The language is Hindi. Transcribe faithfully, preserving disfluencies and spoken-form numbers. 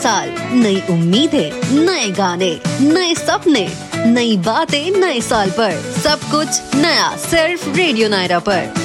साल, नई उम्मीदें, नए गाने, नए सपने, नई बातें नए साल पर, सब कुछ नया सिर्फ रेडियो नायरा पर।